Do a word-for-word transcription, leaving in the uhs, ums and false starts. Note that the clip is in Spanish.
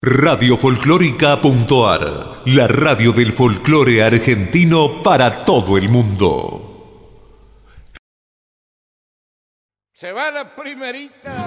Radio Folclórica.ar, la radio del folclore argentino para todo el mundo. Se va la primerita.